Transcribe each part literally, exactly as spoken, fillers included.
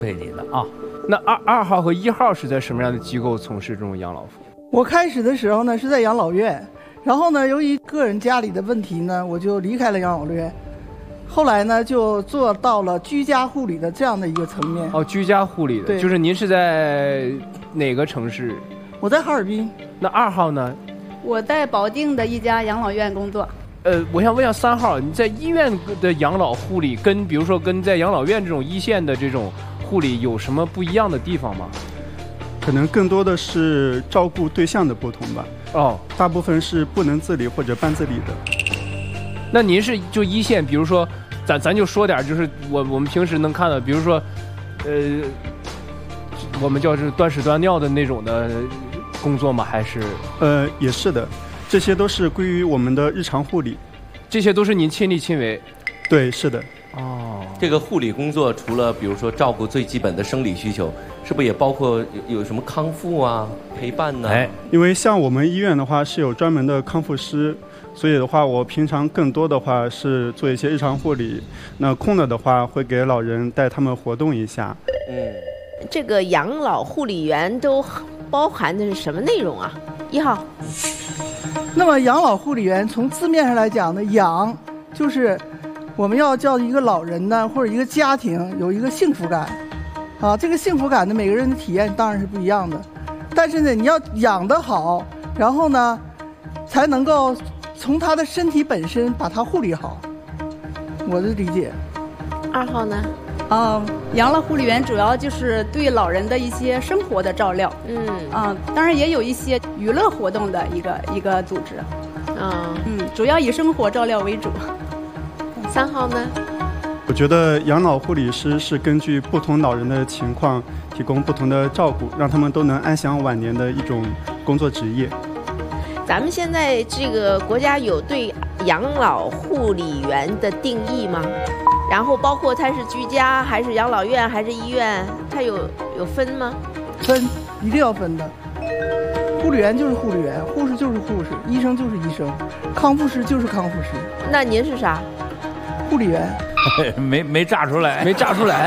陪你的啊。 那二二号和一号是在什么样的机构从事这种养老服务？ 我开始的时候呢是在养老院，然后呢由于个人家里的问题呢，我就离开了养老院。后来呢，就做到了居家护理的这样的一个层面。 哦，居家护理的， 对， 就是您是在哪个城市？ 我在哈尔滨。 那二号呢？ 我在保定的一家养老院工作。 呃，我想问一下三号，你在医院的养老护理跟比如说跟在养老院这种一线的这种护理有什么不一样的地方吗？ 可能更多的是照顾对象的不同吧。 哦， 大部分是不能自理或者半自理的。 那您是就一线，比如说，咱咱就说点，就是我我们平时能看到，比如说，呃，我们叫是断屎断尿的那种的工作吗？还是？ 呃，也是的，这些都是归于我们的日常护理， 这些都是您亲力亲为。 对，是的。 哦， 这个护理工作除了比如说照顾最基本的生理需求，是不是也包括有有什么康复啊、陪伴呢？ 哎，因为像我们医院的话是有专门的康复师。所以的话，我平常更多的话是做一些日常护理，那空了的话会给老人带他们活动一下。 嗯，这个养老护理员都包含的是什么内容啊？一号。 那么养老护理员从字面上来讲呢，养就是我们要叫一个老人呢或者一个家庭有一个幸福感，啊，这个幸福感呢每个人的体验当然是不一样的，但是呢你要养得好，然后呢才能够从他的身体本身把他护理好，我的理解。 二号呢？ 啊、呃，养老护理员主要就是对老人的一些生活的照料。 嗯啊、呃，当然也有一些娱乐活动的一个一个组织。 啊， 嗯，主要以生活照料为主。 三号呢？ 我觉得养老护理师是根据不同老人的情况提供不同的照顾，让他们都能安享晚年的一种工作职业。 咱们现在这个国家有对养老护理员的定义吗？然后包括他是居家还是养老院还是医院，他有有分吗？ 分，一定要分的。护理员就是护理员，护士就是护士，医生就是医生，康复师就是康复师。 那您是啥？ 护理员。 没没炸出来， 没炸出来。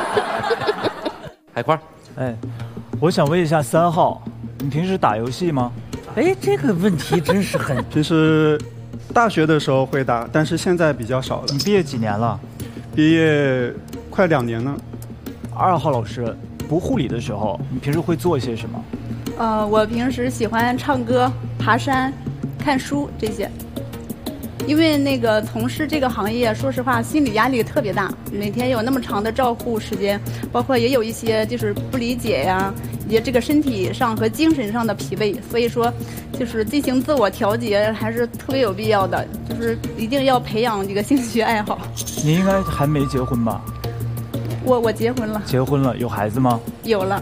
海宽， 哎，我想问一下三号，你平时打游戏吗？ 哎，这个问题真是很…… 平时大学的时候会打，但是现在比较少了。 你毕业几年了？ 毕业快两年了。 二号老师，不护理的时候，你平时会做些什么？ 呃，我平时喜欢唱歌、爬山、看书这些。因为那个从事这个行业，说实话，心理压力特别大，每天有那么长的照护时间，包括也有一些就是不理解呀，也这个身体上和精神上的疲惫，所以说，就是进行自我调节还是特别有必要的，就是一定要培养这个兴趣爱好。 你应该还没结婚吧？ 我我结婚了。 结婚了，有孩子吗？ 有了。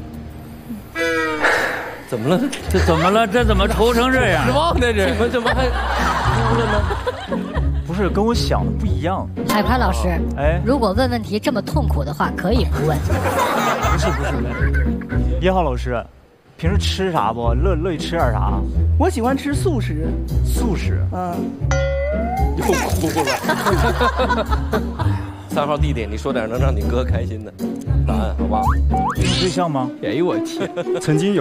怎么了？ 这怎么了？这怎么愁成这样？ 失望的这， 怎么怎么还哭了呢？ 不是，跟我想的不一样。 海宽老师， 哎， 如果问问题这么痛苦的话，可以不问。 不是不是，一号老师，平时吃啥不？乐乐意吃点啥？ 我喜欢吃素食。 素食？ 嗯。 又哭了。三号弟弟，你说点能让你哥开心的答案，好不好？ 有对象吗？ 哎呦我天， 曾经有。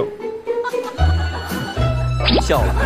笑了。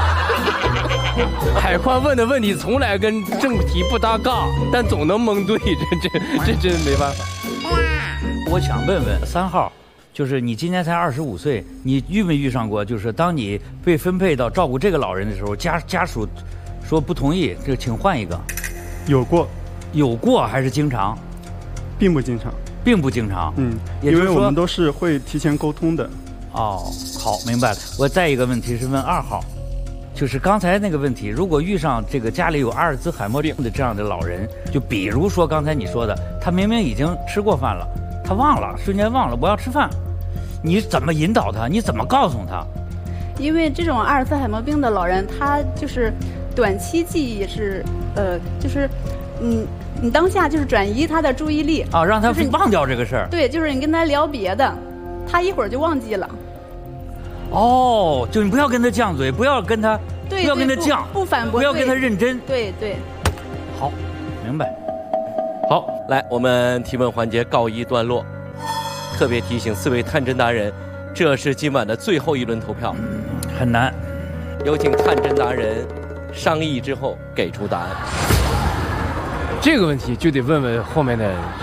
海宽问的问题从来跟正题不搭嘎，但总能蒙对，这这这真没办法。 我想问问三号，就是你今年才二十五岁，你遇没遇上过，就是当你被分配到照顾这个老人的时候，家家属说不同意，这请换一个？ 有过。 有过还是经常？ 并不经常。 并不经常。 嗯，因为我们都是会提前沟通的。 哦，好，明白了。我再一个问题是问二号，就是刚才那个问题，如果遇上这个家里有阿尔兹海默病的这样的老人，就比如说刚才你说的，他明明已经吃过饭了，他忘了，瞬间忘了我要吃饭，你怎么引导他？你怎么告诉他？ 因为这种阿尔兹海默病的老人，他就是短期记忆是呃，就是嗯。你当下就是转移他的注意力啊，让他忘掉这个事儿。 对，就是你跟他聊别的，他一会儿就忘记了。 哦，就你不要跟他犟嘴，不要跟他， 对， 不要跟他犟， 不反驳， 不要跟他认真。 对对。 好，明白。 好，来，我们提问环节告一段落。 特别提醒四位探针达人，这是今晚的最后一轮投票， 很难。 有请探针达人商议之后给出答案。 这个问题就得问问后面的